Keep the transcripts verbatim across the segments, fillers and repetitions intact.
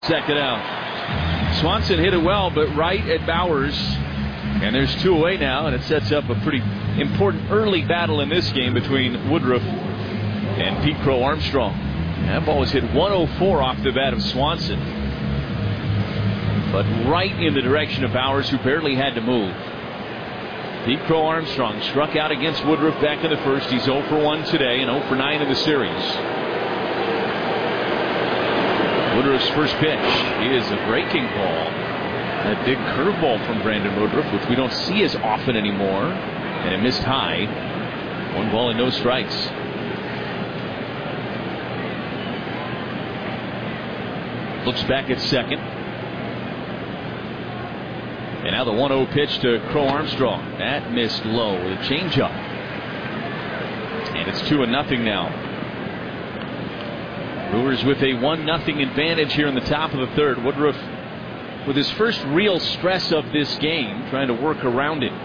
Second out. Swanson hit it well, but right at Bowers. And there's two away now, and it sets up a pretty important early battle in this game between Woodruff and Pete Crow Armstrong. That ball was hit one oh four off the bat of Swanson, but right in the direction of Bowers, who barely had to move. Pete Crow Armstrong struck out against Woodruff back in the first. He's oh for one today and oh for nine in the series. Woodruff's first pitch is a breaking ball. A big curveball from Brandon Woodruff, which we don't see as often anymore. And it missed high. One ball and no strikes. Looks back at second. And now the one oh pitch to Crow Armstrong. That missed low with a changeup. And it's two and nothing now. Brewers with a one nothing advantage here in the top of the third. Woodruff with his first real stress of this game, trying to work around it.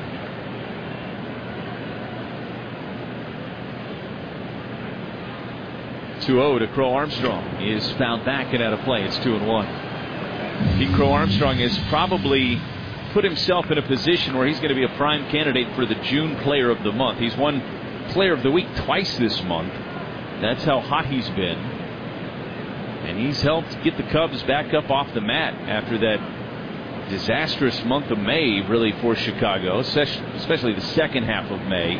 two oh to Crow Armstrong. He is fouled back and out of play. It's two and one. Pete Crow Armstrong has probably put himself in a position where he's going to be a prime candidate for the June Player of the Month. He's won Player of the Week twice this month. That's how hot he's been. And he's helped get the Cubs back up off the mat after that disastrous month of May, really, for Chicago, especially the second half of May.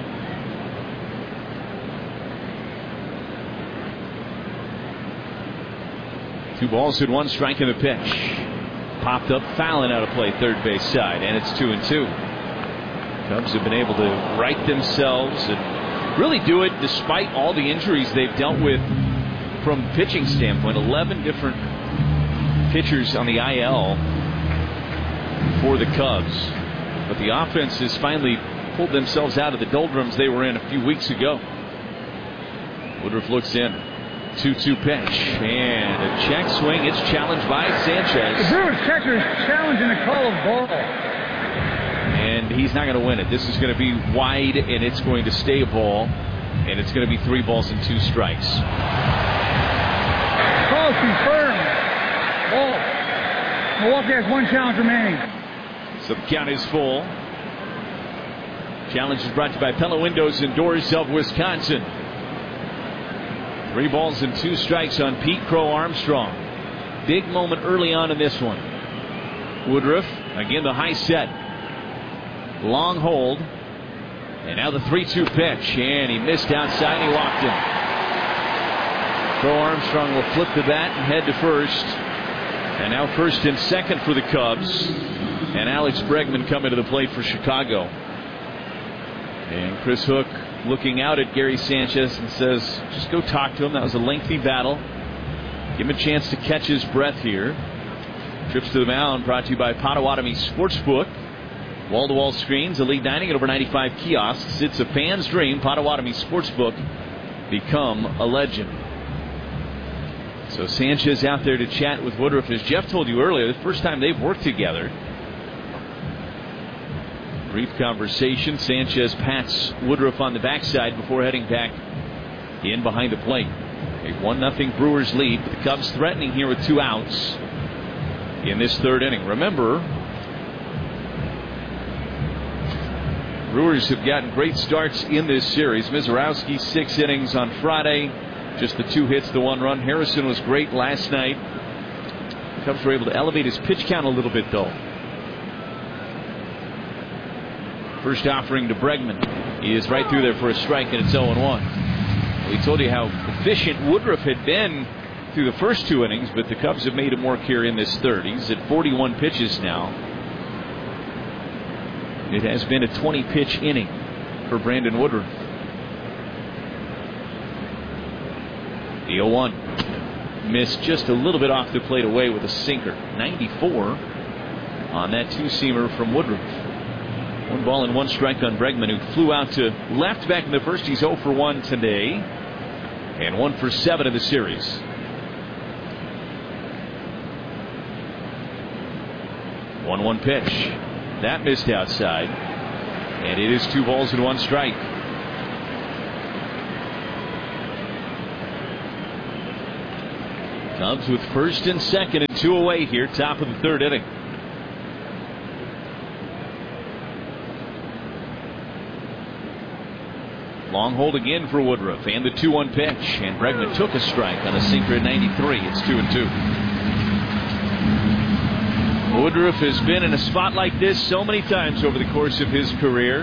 Two balls and one strike in the pitch. Popped up, fouling out of play, third base side, and it's two and two. Cubs have been able to right themselves and really do it despite all the injuries they've dealt with from a pitching standpoint. eleven different pitchers on the I L for the Cubs. But the offense has finally pulled themselves out of the doldrums they were in a few weeks ago. Woodruff looks in. two two pitch. And a check swing. It's challenged by Sanchez. The Brewers catcher is challenging a call of ball. And he's not going to win it. This is going to be wide, and it's going to stay a ball. And it's going to be three balls and two strikes. Call confirmed. Ball. Milwaukee has one challenge remaining. So the count is full. Challenge is brought to you by Pella Windows and Doors of Wisconsin. Three balls and two strikes on Pete Crow Armstrong. Big moment early on in this one. Woodruff, again the high set. Long hold. And now the three two pitch. And he missed outside. He walked him. Crow Armstrong will flip the bat and head to first. And now first and second for the Cubs. And Alex Bregman coming to the plate for Chicago. And Chris Hook looking out at Gary Sanchez and says, just go talk to him. That was a lengthy battle. Give him a chance to catch his breath here. Trips to the mound brought to you by Potawatomi Sportsbook. Wall-to-wall screens, elite dining, and over ninety-five kiosks. It's a fan's dream. Potawatomi Sportsbook. Become a legend. So Sanchez out there to chat with Woodruff. As Jeff told you earlier, the first time they've worked together. Brief conversation. Sanchez pats Woodruff on the backside before heading back in behind the plate. A one nothing Brewers lead, but the Cubs threatening here with two outs in this third inning. Remember, Brewers have gotten great starts in this series. Mizorowski, six innings on Friday. Just the two hits, the one run. Harrison was great last night. The Cubs were able to elevate his pitch count a little bit, though. First offering to Bregman. He is right through there for a strike, and it's oh and one. We told you how efficient Woodruff had been through the first two innings, but the Cubs have made him work here in this third. He's at forty-one pitches now. It has been a twenty pitch inning for Brandon Woodruff. The oh one. Missed just a little bit off the plate away with a sinker. ninety-four on that two-seamer from Woodruff. One ball and one strike on Bregman, who flew out to left back in the first. He's oh for one today. And one for seven in the series. one one pitch. That missed outside. And it is two balls and one strike. Cubs with first and second and two away here, top of the third inning. Long hold again for Woodruff, and the two one pitch. And Bregman took a strike on a sinker at ninety-three. It's two and two. Woodruff has been in a spot like this so many times over the course of his career.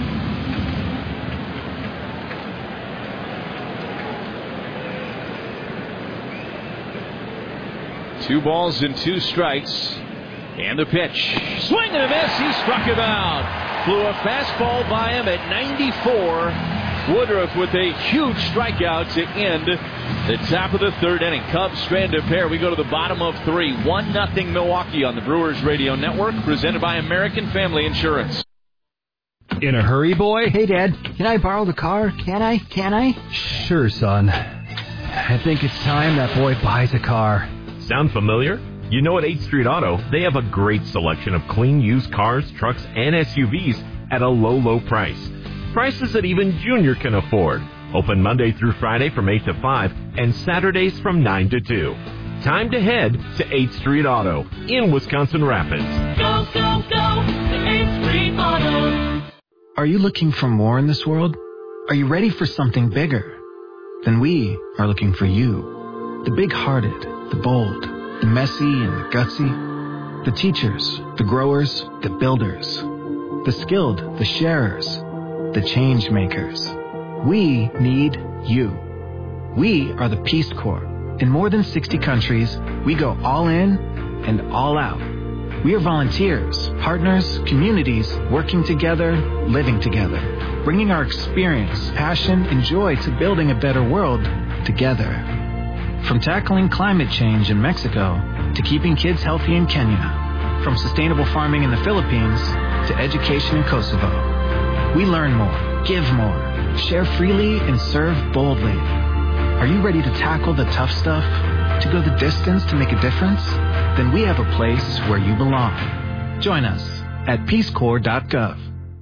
Two balls and two strikes. And the pitch. Swing and a miss. He struck him out. Flew a fastball by him at ninety-four. Woodruff with a huge strikeout to end the top of the third inning. Cubs strand a pair. We go to the bottom of three. one nothing Milwaukee on the Brewers Radio Network, presented by American Family Insurance. In a hurry, boy? Hey, Dad. Can I borrow the car? Can I? Can I? Sure, son. I think it's time that boy buys a car. Sound familiar? You know, at eighth Street Auto, they have a great selection of clean used cars, trucks, and S U Vs at a low, low price. Prices that even Junior can afford. Open Monday through Friday from eight to five and Saturdays from nine to two. Time to head to eighth Street Auto in Wisconsin Rapids. Go, go, go to eighth Street Auto. Are you looking for more in this world? Are you ready for something bigger? Then we are looking for you. The big-hearted, the bold, the messy and the gutsy. The teachers, the growers, the builders. The skilled, the sharers, the change makers. We need you. We are the Peace Corps. In more than sixty countries, we go all in and all out. We are volunteers, partners, communities, working together, living together, bringing our experience, passion, and joy to building a better world together. From tackling climate change in Mexico to keeping kids healthy in Kenya, from sustainable farming in the Philippines to education in Kosovo. We learn more, give more, share freely, and serve boldly. Are you ready to tackle the tough stuff? To go the distance to make a difference? Then we have a place where you belong. Join us at peace corps dot gov.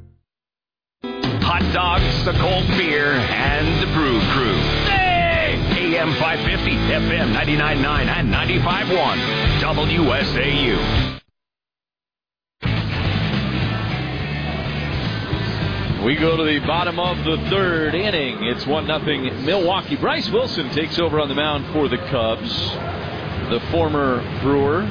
Hot dogs, the cold beer, and the Brew Crew. Hey! A M five fifty, F M ninety-nine point nine, and ninety-five point one. W S A U. We go to the bottom of the third inning. It's one nothing Milwaukee. Bryce Wilson takes over on the mound for the Cubs. The former Brewer,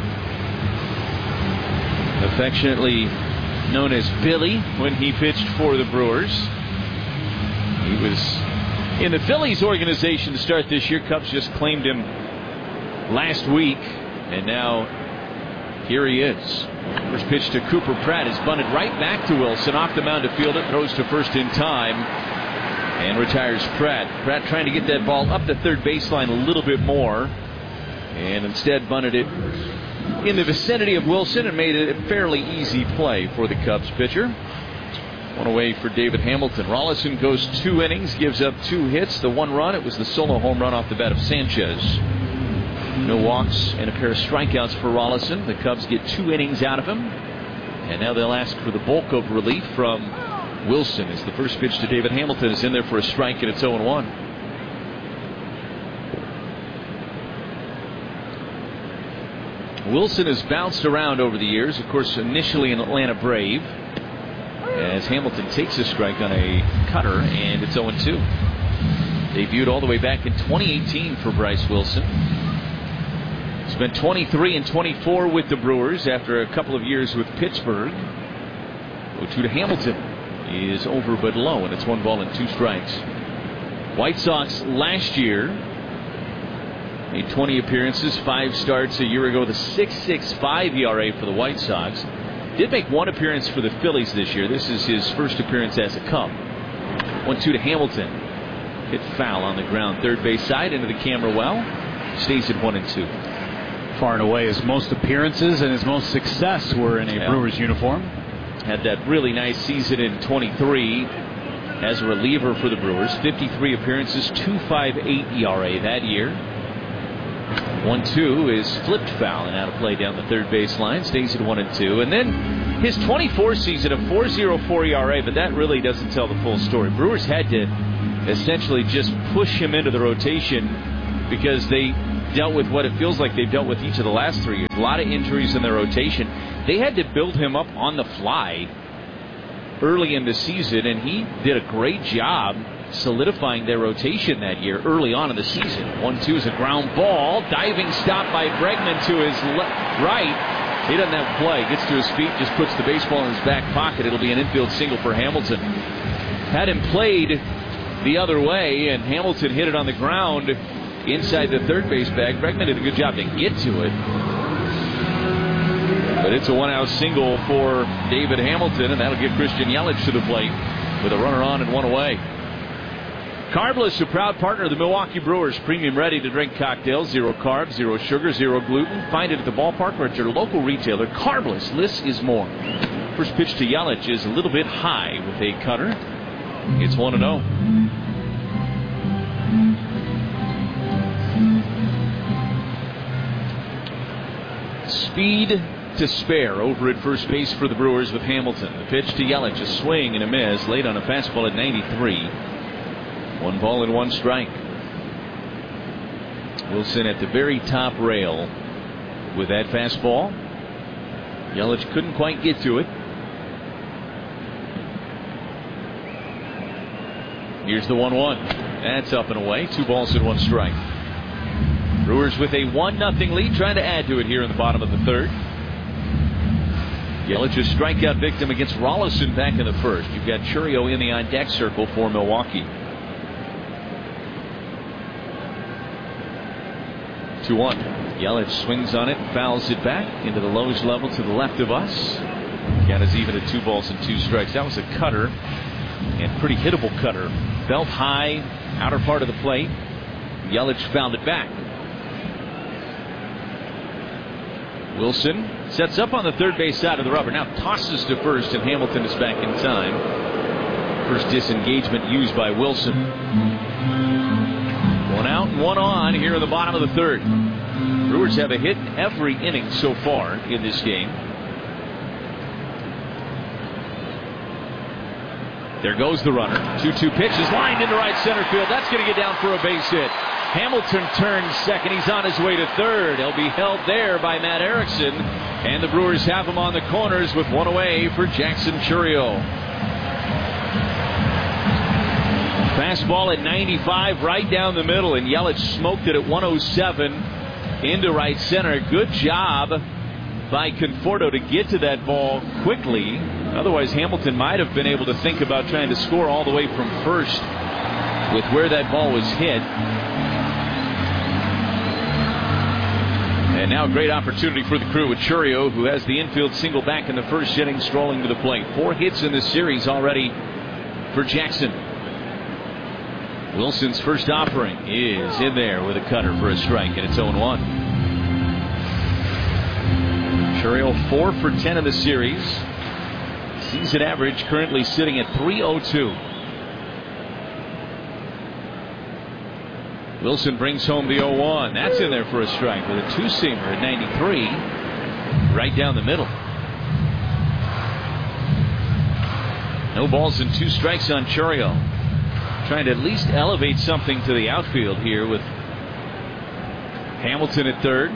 affectionately known as Billy when he pitched for the Brewers. He was in the Phillies organization to start this year. Cubs just claimed him last week, and now here he is. First pitch to Cooper Pratt is bunted right back to Wilson. Off the mound to field it. Throws to first in time. And retires Pratt. Pratt trying to get that ball up the third baseline a little bit more. And instead bunted it in the vicinity of Wilson and made it a fairly easy play for the Cubs pitcher. One away for David Hamilton. Rollison goes two innings. Gives up two hits. The one run, it was the solo home run off the bat of Sanchez. No walks and a pair of strikeouts for Rollison. The Cubs get two innings out of him. And now they'll ask for the bulk of relief from Wilson as the first pitch to David Hamilton is in there for a strike, and it's oh and one. Wilson has bounced around over the years. Of course, initially an Atlanta Brave. As Hamilton takes a strike on a cutter, and it's oh and two. Debuted all the way back in twenty eighteen for Bryce Wilson. Spent twenty-three and twenty-four with the Brewers after a couple of years with Pittsburgh. oh two to Hamilton is over but low, and it's one ball and two strikes. White Sox last year made twenty appearances, five starts a year ago. The six point six five E R A for the White Sox. Did make one appearance for the Phillies this year. This is his first appearance as a Cub. one two to Hamilton. Hit foul on the ground, third base side into the camera well. Stays at one and two. Far and away his most appearances and his most success were in a yeah. Brewers uniform. Had that really nice season in twenty-three as a reliever for the Brewers. fifty-three appearances, two point five eight E R A that year. one two is flipped foul and out of play down the third baseline. Stays at one and two. And then his twenty-four season of four point oh four E R A, but that really doesn't tell the full story. Brewers had to essentially just push him into the rotation because they dealt with what it feels like they've dealt with each of the last three years. A lot of injuries in their rotation. They had to build him up on the fly early in the season, and he did a great job solidifying their rotation that year early on in the season. one two is a ground ball. Diving stop by Bregman to his le- right. He doesn't have play. Gets to his feet, just puts the baseball in his back pocket. It'll be an infield single for Hamilton. Had him played the other way, and Hamilton hit it on the ground inside the third base bag. Bregman did a good job to get to it. But it's a one-out single for David Hamilton, and that'll get Christian Yelich to the plate with a runner on and one away. Carbless, a proud partner of the Milwaukee Brewers. Premium ready-to-drink cocktails. Zero carbs, zero sugar, zero gluten. Find it at the ballpark or at your local retailer. Carbless, less is more. First pitch to Yelich is a little bit high with a cutter. It's one and oh. Speed to spare over at first base for the Brewers with Hamilton. The pitch to Yelich, a swing and a miss, late on a fastball at ninety-three. One ball and one strike. Wilson at the very top rail with that fastball. Yelich couldn't quite get to it. Here's the one one. That's up and away. Two balls and one strike. Brewers with a one nothing lead, trying to add to it here in the bottom of the third. Yelich, a strikeout victim against Rolison back in the first. You've got Chourio in the on-deck circle for Milwaukee. two one. Yelich swings on it, fouls it back into the lowest level to the left of us. Count is even at two balls and two strikes. That was a cutter, and pretty hittable cutter. Belt high, outer part of the plate. Yelich fouled it back. Wilson sets up on the third base side of the rubber. Now tosses to first, and Hamilton is back in time. First disengagement used by Wilson. One out and one on here in the bottom of the third. Brewers have a hit every inning so far in this game. There goes the runner. two two pitch is lined into right center field. That's going to get down for a base hit. Hamilton turns second. He's on his way to third. He'll be held there by Matt Erickson. And the Brewers have him on the corners with one away for Jackson Chourio. Fastball at ninety-five, right down the middle, and Yelich smoked it at one oh seven into right center. Good job by Conforto to get to that ball quickly. Otherwise, Hamilton might have been able to think about trying to score all the way from first with where that ball was hit. And now a great opportunity for the crew with Chourio, who has the infield single back in the first inning, strolling to the plate. Four hits in this series already for Jackson. Wilson's first offering is in there with a cutter for a strike, and it's oh one. Chourio four for ten in the series. Season average currently sitting at three oh two. Wilson brings home the oh one. That's in there for a strike with a two-seamer at ninety-three. Right down the middle. No balls and two strikes on Chourio. Trying to at least elevate something to the outfield here with Hamilton at third.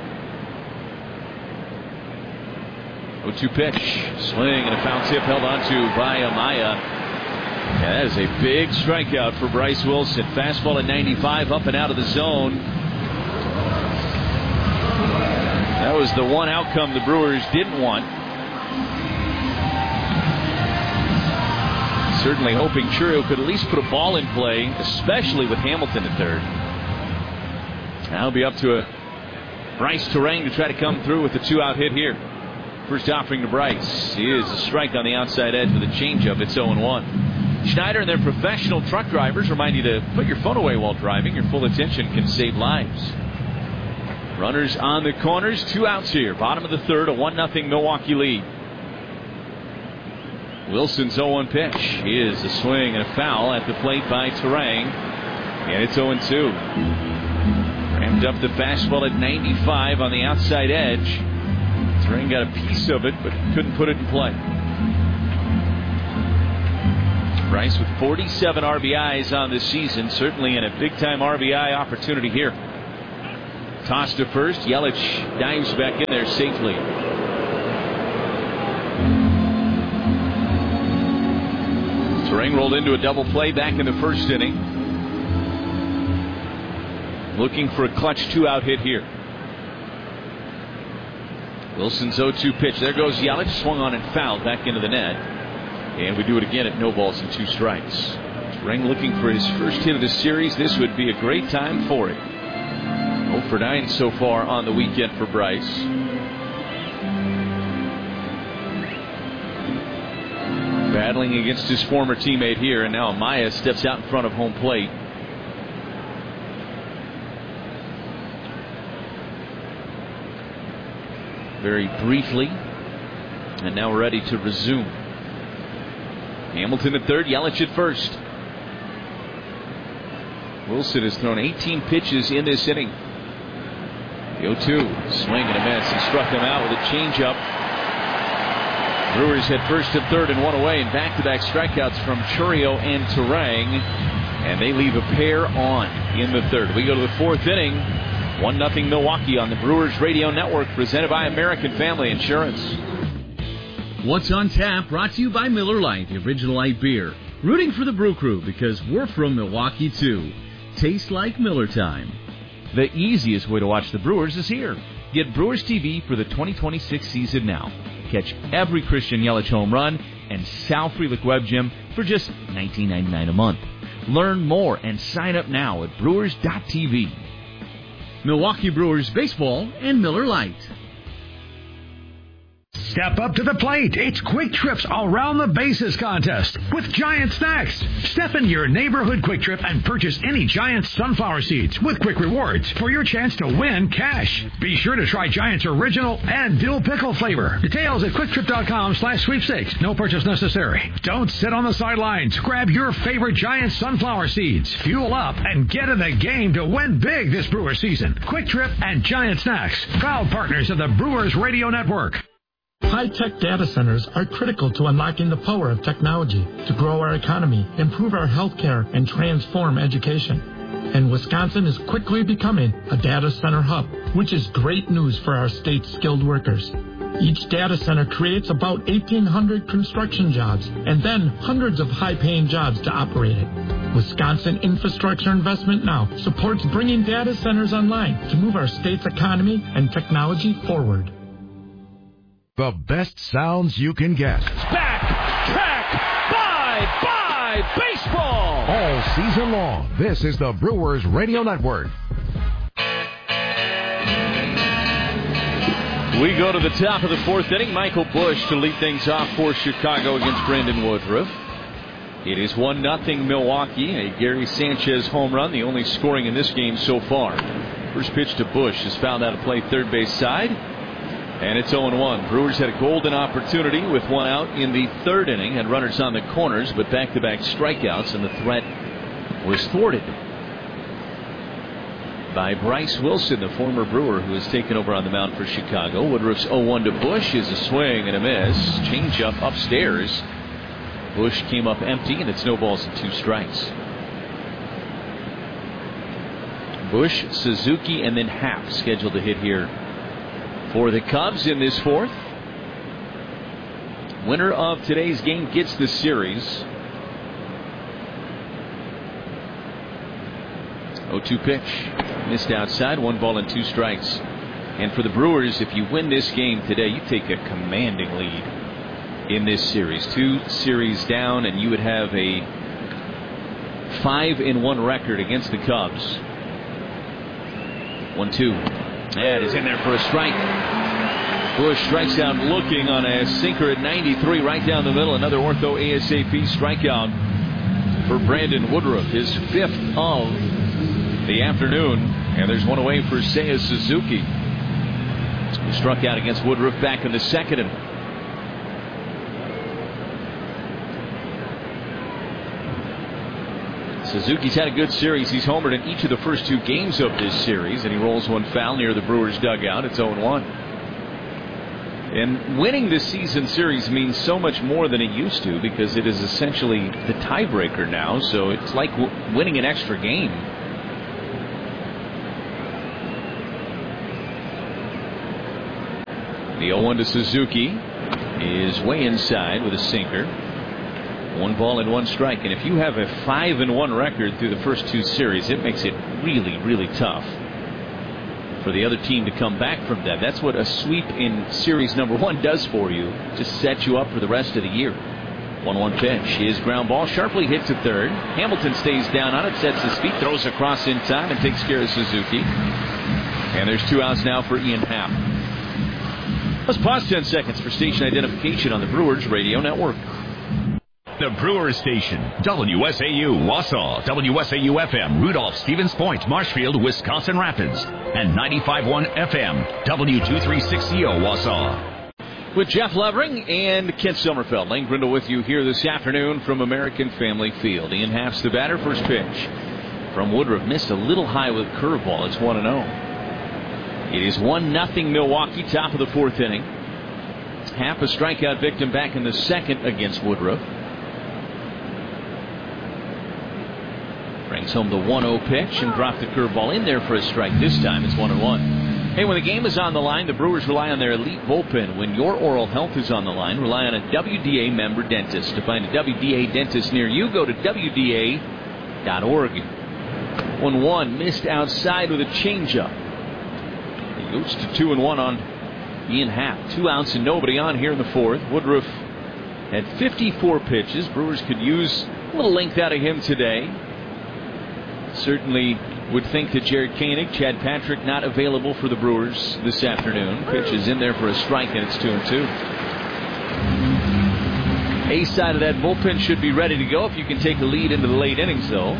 oh two pitch. Swing and a foul tip held onto by Amaya. And that is a big strikeout for Bryce Wilson. Fastball at ninety-five, up and out of the zone. That was the one outcome the Brewers didn't want. Certainly hoping Chourio could at least put a ball in play, especially with Hamilton at third. Now it'll be up to a Bryce Terang to try to come through with the two-out hit here. First offering to Bryce is a strike on the outside edge with a changeup. It's oh one. Schneider and their professional truck drivers remind you to put your phone away while driving. Your full attention can save lives. Runners on the corners, two outs here. Bottom of the third, a one nothing Milwaukee lead. Wilson's oh one pitch is a swing and a foul at the plate by Terang. And it's oh two. Ramped up the fastball at ninety-five on the outside edge. Terang got a piece of it, but couldn't put it in play. Bryce with forty-seven R B Is on this season, certainly in a big-time R B I opportunity here. Toss to first. Yelich dives back in there safely. Turang rolled into a double play back in the first inning. Looking for a clutch two-out hit here. Wilson's oh two pitch. There goes Yelich. Swung on and fouled back into the net. And we do it again at no balls and two strikes. Turang looking for his first hit of the series. This would be a great time for it. oh for nine so far on the weekend for Bryce. Battling against his former teammate here, and now Amaya steps out in front of home plate. Very briefly, and now ready to resume. Hamilton at third, Yelich at first. Wilson has thrown eighteen pitches in this inning. The oh two, swing and a miss, and struck him out with a changeup. Brewers hit first and third and one away, and back-to-back strikeouts from Chourio and Turang, and they leave a pair on in the third. We go to the fourth inning. one nothing Milwaukee on the Brewers Radio Network, presented by American Family Insurance. What's on Tap, brought to you by Miller Lite, the original light beer. Rooting for the Brew Crew because we're from Milwaukee, too. Tastes like Miller time. The easiest way to watch the Brewers is here. Get Brewers T V for the twenty twenty-six season now. Catch every Christian Yelich home run and Sal Frelick Web Gym for just nineteen ninety-nine a month. Learn more and sign up now at brewers dot t v. Milwaukee Brewers Baseball and Miller Lite. Step up to the plate. It's Quick Trip's Around the Bases contest with Giant Snacks. Step into your neighborhood Quick Trip and purchase any Giant sunflower seeds with quick rewards for your chance to win cash. Be sure to try Giant's original and dill pickle flavor. Details at quick trip dot com slash sweepstakes. No purchase necessary. Don't sit on the sidelines. Grab your favorite Giant sunflower seeds. Fuel up and get in the game to win big this Brewer season. Quick Trip and Giant Snacks, proud partners of the Brewers Radio Network. High-tech data centers are critical to unlocking the power of technology to grow our economy, improve our healthcare, and transform education. And Wisconsin is quickly becoming a data center hub, which is great news for our state's skilled workers. Each data center creates about eighteen hundred construction jobs and then hundreds of high-paying jobs to operate it. Wisconsin Infrastructure Investment Now supports bringing data centers online to move our state's economy and technology forward. The best sounds you can get. Back, track, bye, bye, baseball. All season long, this is the Brewers Radio Network. We go to the top of the fourth inning. Michael Busch to lead things off for Chicago against Brandon Woodruff. It is one nothing Milwaukee. A Gary Sanchez home run, the only scoring in this game so far. First pitch to Busch is fouled out of play third base side. And it's oh one. Brewers had a golden opportunity with one out in the third inning. Had runners on the corners, but back-to-back strikeouts, and the threat was thwarted by Bryce Wilson, the former Brewer who has taken over on the mound for Chicago. Woodruff's oh one to Busch is a swing and a miss. Change-up upstairs. Busch came up empty, and it's no balls and two strikes. Busch, Suzuki, and then Happ scheduled to hit here for the Cubs in this fourth. Winner of today's game gets the series. oh two pitch. Missed outside. One ball and two strikes. And for the Brewers, if you win this game today, you take a commanding lead in this series. Two series down, and you would have a five and one record against the Cubs. one two. That is in there for a strike. Busch strikes out looking on a sinker at ninety-three right down the middle. Another ortho ASAP strikeout for Brandon Woodruff, his fifth of the afternoon. And there's one away for Seiya Suzuki, who struck out against Woodruff back in the second inning. Suzuki's had a good series. He's homered in each of the first two games of this series, and he rolls one foul near the Brewers' dugout. It's oh one. And winning this season series means so much more than it used to, because it is essentially the tiebreaker now, so it's like w- winning an extra game. The oh one to Suzuki is way inside with a sinker. One ball and one strike. And if you have a five and one record through the first two series, it makes it really, really tough for the other team to come back from that. That's what a sweep in series number one does for you. Just sets you up for the rest of the year. one one pitch. His ground ball sharply hit to third. Hamilton stays down on it, sets his feet, throws across in time, and takes care of Suzuki. And there's two outs now for Ian Happ. Let's pause ten seconds for station identification on the Brewers Radio Network. The Brewers Station, W S A U, Wausau, W S A U F M, Rudolph, Stevens Point, Marshfield, Wisconsin Rapids, and ninety-five point one F M, W two thirty-six C O, Wausau. With Jeff Levering and Kent Sommerfeld. Lane Grindle with you here this afternoon from American Family Field. Ian Happ's the batter. First pitch from Woodruff. Missed a little high with a curveball. It's one and oh. It is one nothing Milwaukee, top of the fourth inning. Happ a strikeout victim back in the second against Woodruff. Brings home the one oh pitch and dropped the curveball in there for a strike. This time it's one and one. Hey, when the game is on the line, the Brewers rely on their elite bullpen. When your oral health is on the line, rely on a W D A member dentist. To find a W D A dentist near you, go to W D A dot org. one one missed outside with a changeup. He goes to two and one on Ian Happ. Two outs and nobody on here in the fourth. Woodruff had fifty-four pitches. Brewers could use a little length out of him today. Certainly would think that Jared Koenig, Chad Patrick not available for the Brewers this afternoon. Pitch is in there for a strike, and it's two and two. A side of that bullpen should be ready to go if you can take a lead into the late innings, though.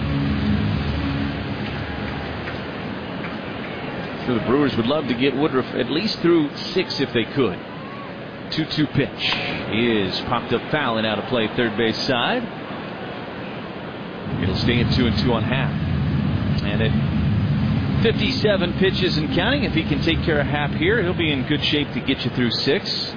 So the Brewers would love to get Woodruff at least through six if they could. two two pitch is popped up foul and out of play third base side. It'll stay at two and two on Happ. And at fifty-seven pitches and counting, if he can take care of Happ here, he'll be in good shape to get you through six.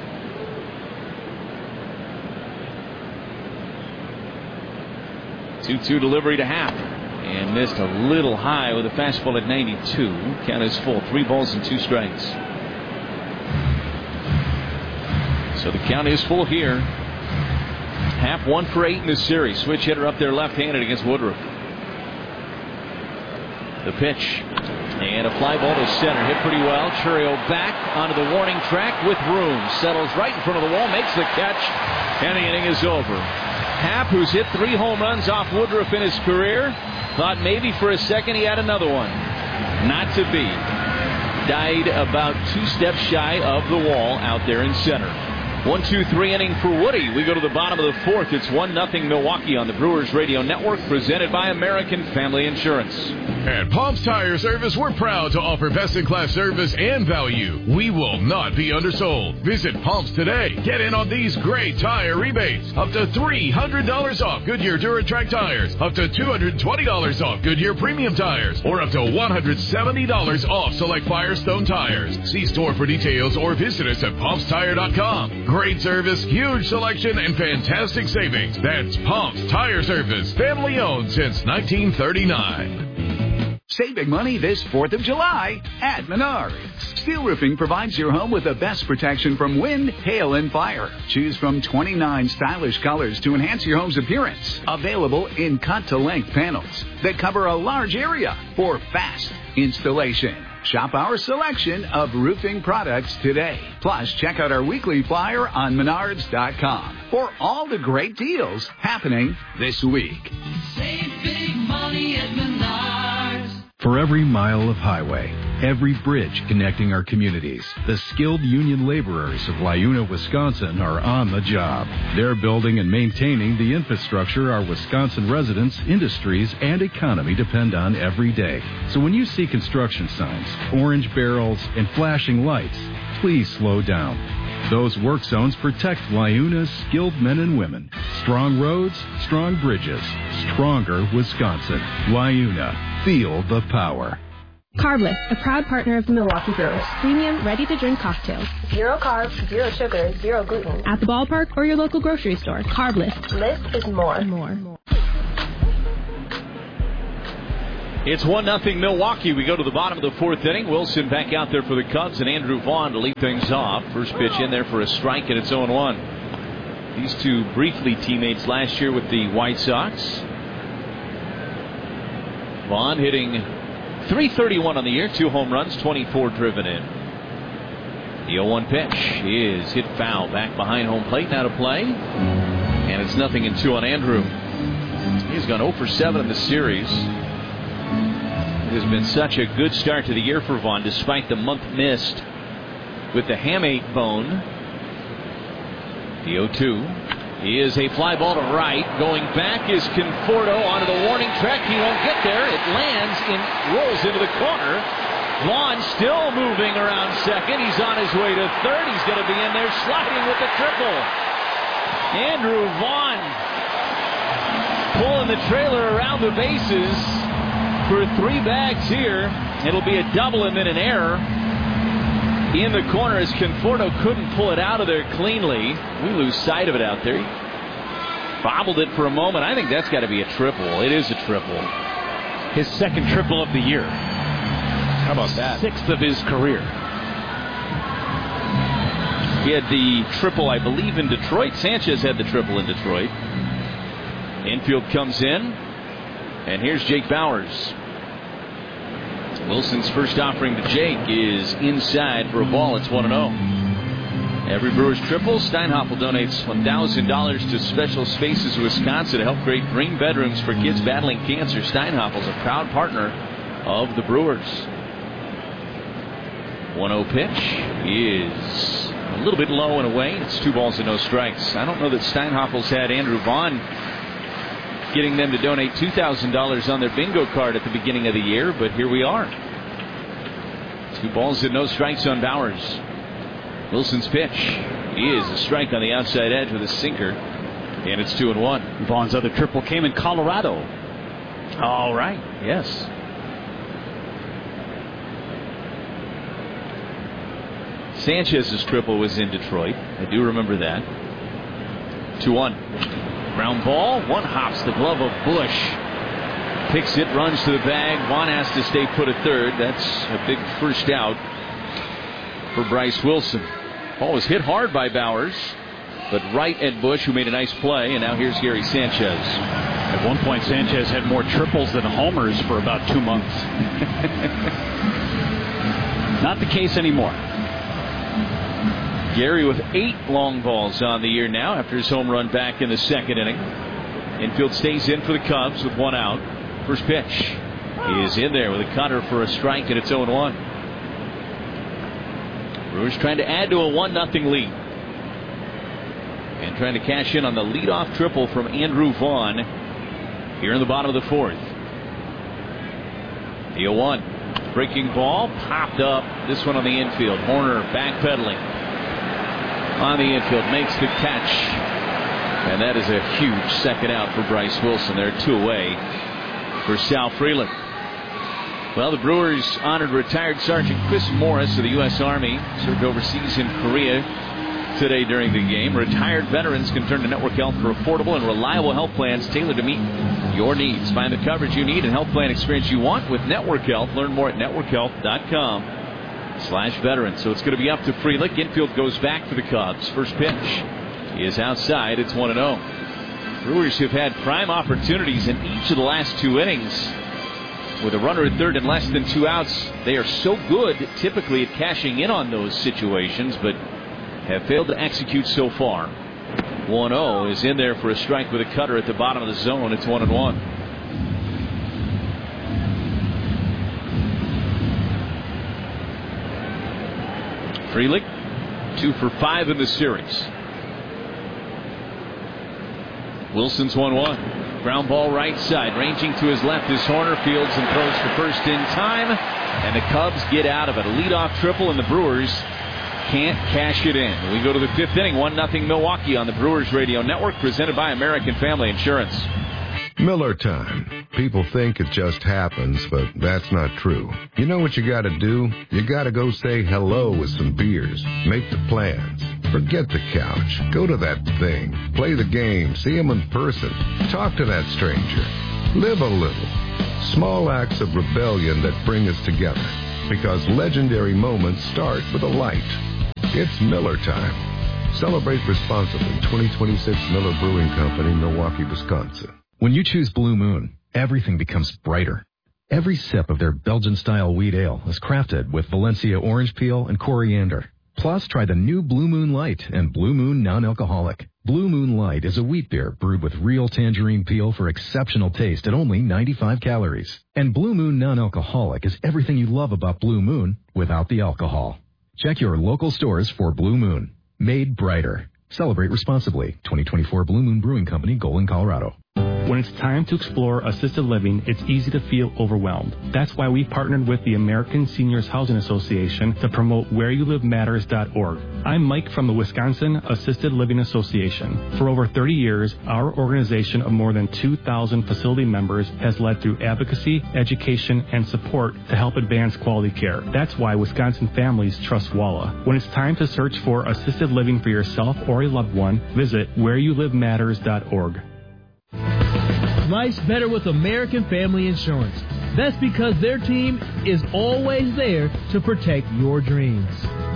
two two delivery to Happ. And missed a little high with a fastball at ninety-two. Count is full. Three balls and two strikes. So the count is full here. Happ one for eight in this series. Switch hitter up there left-handed against Woodruff. The pitch. And a fly ball to center. Hit pretty well. Churio back onto the warning track with room. Settles right in front of the wall. Makes the catch. And the inning is over. Happ, who's hit three home runs off Woodruff in his career, thought maybe for a second he had another one. Not to be. Died about two steps shy of the wall out there in center. one two three inning for Woody. We go to the bottom of the fourth. It's one nothing Milwaukee on the Brewers Radio Network, presented by American Family Insurance. At Palms Tire Service, we're proud to offer best-in-class service and value. We will not be undersold. Visit Palms today. Get in on these great tire rebates. Up to three hundred dollars off Goodyear DuraTrack tires. Up to two hundred twenty dollars off Goodyear Premium tires. Or up to one hundred seventy dollars off select Firestone tires. See store for details or visit us at palms tire dot com. Great service, huge selection, and fantastic savings. That's Palms Tire Service. Family owned since nineteen thirty-nine. Save big money this fourth of July at Menards. Steel Roofing provides your home with the best protection from wind, hail, and fire. Choose from twenty-nine stylish colors to enhance your home's appearance. Available in cut-to-length panels that cover a large area for fast installation. Shop our selection of roofing products today. Plus, check out our weekly flyer on menards dot com for all the great deals happening this week. Save big money at Menards. For every mile of highway, every bridge connecting our communities, the skilled union laborers of Lyuna, Wisconsin are on the job. They're building and maintaining the infrastructure our Wisconsin residents, industries, and economy depend on every day. So when you see construction signs, orange barrels, and flashing lights, please slow down. Those work zones protect Lyuna's skilled men and women. Strong roads, strong bridges, stronger Wisconsin. Lyuna, feel the power. Carbless, a proud partner of the Milwaukee Brewers. Premium, ready-to-drink cocktails. Zero carbs, zero sugar, zero gluten. At the ballpark or your local grocery store. Carbless. Less is more. More. It's one nothing Milwaukee. We go to the bottom of the fourth inning. Wilson back out there for the Cubs, and Andrew Vaughn to lead things off. First pitch in there for a strike, and it's oh one. These two briefly teammates last year with the White Sox. Vaughn hitting three thirty-one on the year, two home runs, twenty-four driven in. The oh one pitch is hit foul back behind home plate, now to play. And it's nothing and two on Andrew. He's gone oh for seven in the series. It has been such a good start to the year for Vaughn, despite the month missed with the hamate bone. The oh two is a fly ball to right. Going back is Conforto onto the warning track. He won't get there. It lands and rolls into the corner. Vaughn still moving around second. He's on his way to third. He's going to be in there sliding with the triple. Andrew Vaughn pulling the trailer around the bases for three bags here. It'll be a double and then an error in the corner as Conforto couldn't pull it out of there cleanly. We lose sight of it out there. He bobbled it for a moment. I think that's got to be a triple. It is a triple. His second triple of the year. How about that? Sixth of his career. He had the triple, I believe, in Detroit. Sanchez had the triple in Detroit. Infield comes in, and here's Jake Bauers. Wilson's first offering to Jake is inside for a ball. It's one and oh. Every Brewers triple, Steinhoffel donates one thousand dollars to Special Spaces Wisconsin to help create green bedrooms for kids battling cancer. Steinhoffel's a proud partner of the Brewers. one oh pitch is a little bit low and away. It's two balls and no strikes. I don't know that Steinhoffel's had Andrew Vaughn getting them to donate two thousand dollars on their bingo card at the beginning of the year, but here we are. Two balls and no strikes on Bauers. Wilson's pitch is a strike on the outside edge with a sinker, and it's two and one. Vaughn's other triple came in Colorado. All right, yes. Sanchez's triple was in Detroit. I do remember that. two one. Ground ball. One hops the glove of Bush. Picks it, runs to the bag. Vaughn has to stay put at third. That's a big first out for Bryce Wilson. Ball was hit hard by Bauers, but right at Bush, who made a nice play. And now here's Gary Sanchez. At one point, Sanchez had more triples than homers for about two months. Not the case anymore. Gary with eight long balls on the year now after his home run back in the second inning. Infield stays in for the Cubs with one out. First pitch is in there with a cutter for a strike, and it's oh one. Brewers trying to add to a one nothing lead. And trying to cash in on the leadoff triple from Andrew Vaughn here in the bottom of the fourth. The oh one. Breaking ball popped up. This one on the infield. Horner backpedaling on the infield, makes the catch, and that is a huge second out for Bryce Wilson. They're two away for Sal Freeland. Well, the Brewers honored retired Sergeant Chris Morris of the U S Army, served overseas in Korea today during the game. Retired veterans can turn to Network Health for affordable and reliable health plans tailored to meet your needs. Find the coverage you need and health plan experience you want with Network Health. Learn more at network health dot com. Slash veteran. So it's going to be up to Freelick. Infield goes back for the Cubs. First pitch is outside. It's one and oh. Brewers have had prime opportunities in each of the last two innings. With a runner at third and less than two outs, they are so good typically at cashing in on those situations, but have failed to execute so far. one oh is in there for a strike with a cutter at the bottom of the zone. It's one and one. Freelick, two for five in the series. Wilson's one one. Ground ball right side. Ranging to his left is Horner. Fields and throws for first in time. And the Cubs get out of it. A leadoff triple, and the Brewers can't cash it in. We go to the fifth inning. one nothing Milwaukee on the Brewers Radio Network, presented by American Family Insurance. Miller time. People think it just happens, but that's not true. You know what you gotta do? You gotta go say hello with some beers. Make the plans. Forget the couch. Go to that thing. Play the game. See him in person. Talk to that stranger. Live a little. Small acts of rebellion that bring us together. Because legendary moments start with a light. It's Miller time. Celebrate responsibly. twenty twenty-six Miller Brewing Company, Milwaukee, Wisconsin. When you choose Blue Moon, everything becomes brighter. Every sip of their Belgian-style wheat ale is crafted with Valencia orange peel and coriander. Plus, try the new Blue Moon Light and Blue Moon Non-Alcoholic. Blue Moon Light is a wheat beer brewed with real tangerine peel for exceptional taste at only ninety-five calories. And Blue Moon Non-Alcoholic is everything you love about Blue Moon without the alcohol. Check your local stores for Blue Moon. Made brighter. Celebrate responsibly. twenty twenty-four Blue Moon Brewing Company, Golden, Colorado. When it's time to explore assisted living, it's easy to feel overwhelmed. That's why we partnered with the American Seniors Housing Association to promote where you live matters dot org. I'm Mike from the Wisconsin Assisted Living Association. For over thirty years, our organization of more than two thousand facility members has led through advocacy, education, and support to help advance quality care. That's why Wisconsin families trust W A L A. When it's time to search for assisted living for yourself or a loved one, visit where you live matters dot org. Life's better with American Family Insurance. That's because their team is always there to protect your dreams.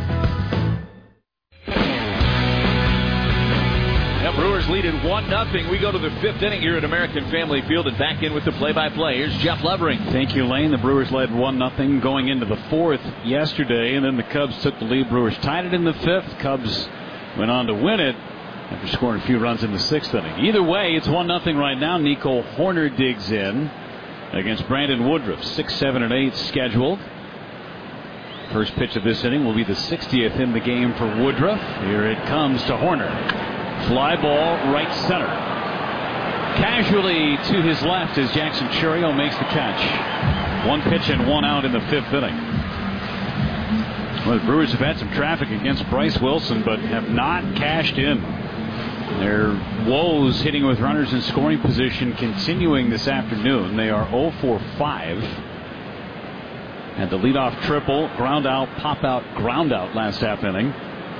The Brewers lead at one nothing. We go to the fifth inning here at American Family Field and back in with the play-by-play. Here's Jeff Levering. Thank you, Lane. The Brewers led one nothing going into the fourth yesterday, and then the Cubs took the lead. Brewers tied it in the fifth. Cubs went on to win it after scoring a few runs in the sixth inning. Either way, it's one nothing right now. Nico Hoerner digs in against Brandon Woodruff. Six, seven, and eight scheduled. First pitch of this inning will be the sixtieth in the game for Woodruff. Here it comes to Hoerner. Fly ball right center. Casually to his left as Jackson Chourio makes the catch. One pitch and one out in the fifth inning. Well, the Brewers have had some traffic against Bryce Wilson, but have not cashed in. Their woes hitting with runners in scoring position continuing this afternoon. They are oh for five. Had the leadoff triple, ground out, pop out, ground out last half inning.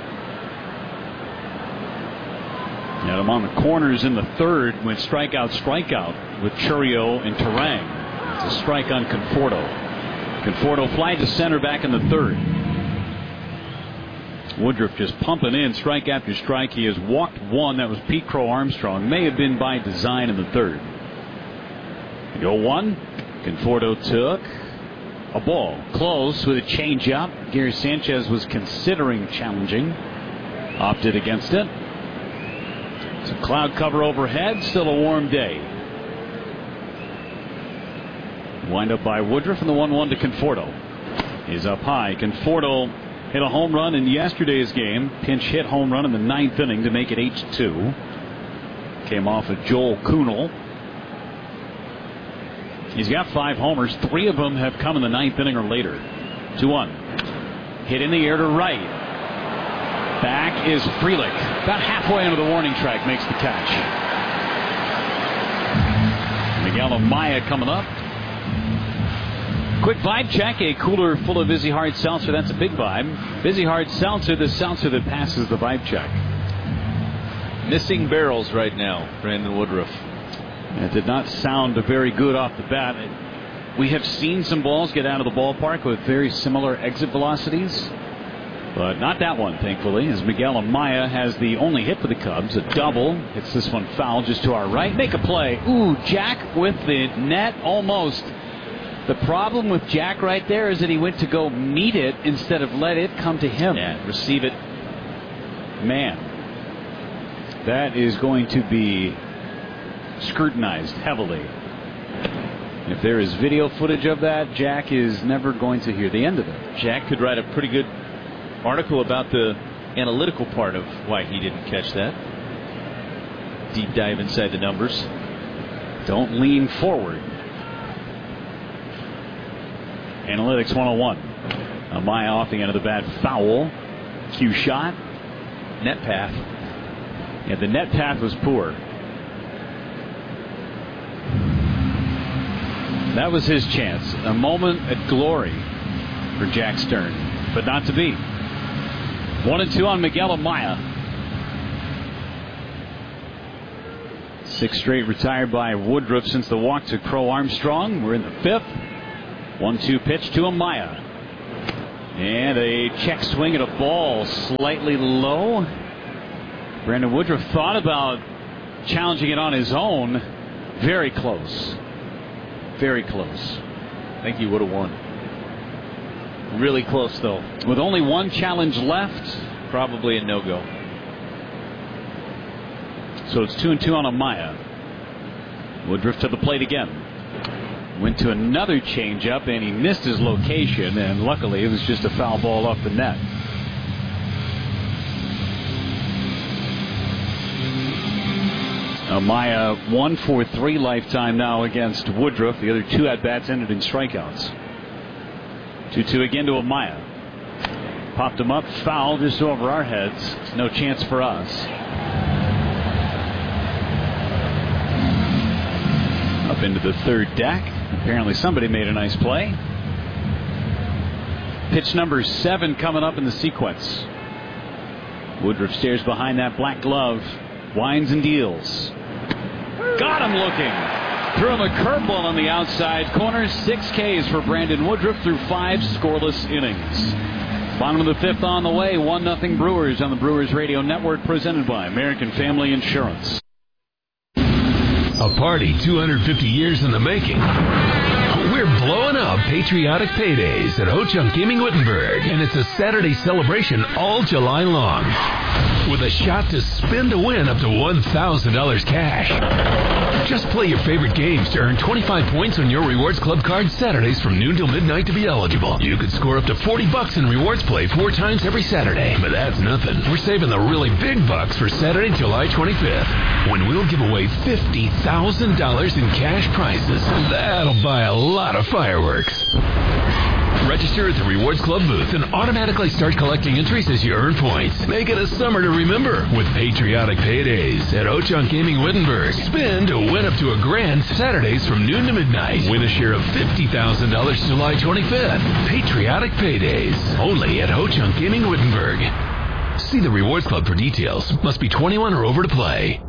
Had him on the corners in the third, went strikeout, strikeout with Chourio and Turang. It's a strike on Conforto. Conforto fly to center back in the third. Woodruff just pumping in strike after strike. He has walked one. That was Pete Crow Armstrong. May have been by design in the third. Go one. Conforto took a ball. Close with a changeup. Gary Sanchez was considering challenging. Opted against it. Some cloud cover overhead. Still a warm day. Wind up by Woodruff, and the one one to Conforto. He's up high. Conforto hit a home run in yesterday's game. Pinch hit home run in the ninth inning to make it eight to two. Came off of Joel Kuhnel. He's got five homers. Three of them have come in the ninth inning or later. two one. Hit in the air to right. Back is Frelick. About halfway into the warning track makes the catch. Miguel Amaya coming up. Quick vibe check. A cooler full of Vizzy Hard Seltzer. That's a big vibe. Vizzy Hard Seltzer, the seltzer that passes the vibe check. Missing barrels right now, Brandon Woodruff. It did not sound very good off the bat. We have seen some balls get out of the ballpark with very similar exit velocities, but not that one, thankfully, as Miguel Amaya has the only hit for the Cubs. A double. Hits this one foul just to our right. Make a play. Ooh, Jack with the net almost. The problem with Jack right there is that he went to go meet it instead of let it come to him. Yeah, receive it. Man, that is going to be scrutinized heavily. If there is video footage of that, Jack is never going to hear the end of it. Jack could write a pretty good article about the analytical part of why he didn't catch that. Deep dive inside the numbers. Don't lean forward. Analytics one oh one. Amaya off the end of the bat. Foul. Cue shot. Net path. Yeah, the net path was poor. That was his chance. A moment at glory for Jack Stern, but not to be. One and two on Miguel Amaya. Six straight retired by Woodruff since the walk to Crow Armstrong. We're in the fifth. one two pitch to Amaya. And a check swing at a ball slightly low. Brandon Woodruff thought about challenging it on his own. Very close. Very close. I think he would have won. Really close, though. With only one challenge left. Probably a no-go. So it's two and two on Amaya. Woodruff to the plate again. Went to another changeup, and he missed his location, and luckily it was just a foul ball off the net. Amaya one for three lifetime now against Woodruff. The other two at-bats ended in strikeouts. two two again to Amaya. Popped him up, foul just over our heads. No chance for us. Up into the third deck. Apparently somebody made a nice play. Pitch number seven coming up in the sequence. Woodruff stares behind that black glove. Winds and deals. Got him looking. Threw him a curveball on the outside corner. Six Ks for Brandon Woodruff through five scoreless innings. Bottom of the fifth on the way. one nothing Brewers on the Brewers Radio Network, presented by American Family Insurance. A party two hundred fifty years in the making. We're blowing up patriotic paydays at Ho-Chunk Gaming Wittenberg, and it's a Saturday celebration all July long. With a shot to spin to win up to one thousand dollars cash. Just play your favorite games to earn twenty-five points on your Rewards Club card Saturdays from noon till midnight to be eligible. You could score up to forty bucks in Rewards Play four times every Saturday. But that's nothing. We're saving the really big bucks for Saturday, July twenty-fifth, when we'll give away fifty thousand dollars in cash prizes. That'll buy a lot of fireworks. Register at the Rewards Club booth and automatically start collecting entries as you earn points. Make it a summer to remember with patriotic paydays at Ho-Chunk Gaming Wittenberg. Spin to win up to a grand Saturdays from noon to midnight. Win a share of fifty thousand dollars July twenty-fifth. Patriotic paydays. Only at Ho-Chunk Gaming Wittenberg. See the Rewards Club for details. Must be twenty-one or over to play.